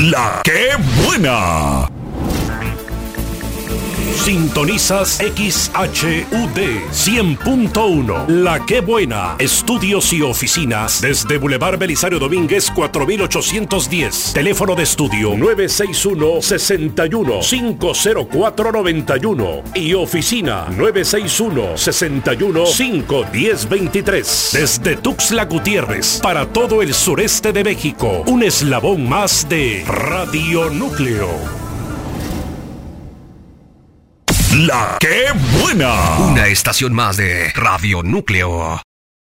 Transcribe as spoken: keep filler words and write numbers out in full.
La que buena. Sintonizas X H U D cien punto uno. La que buena. Estudios y oficinas desde Boulevard Belisario Domínguez cuatro mil ochocientos diez. Teléfono de estudio nueve seis uno, seis uno, cinco cero cuatro, nueve uno y oficina nueve seis uno, seis uno, cinco uno cero, dos tres. Desde Tuxtla Gutiérrez para todo el sureste de México. Un eslabón más de Radio Núcleo. La que buena. Una estación más de Radio Núcleo.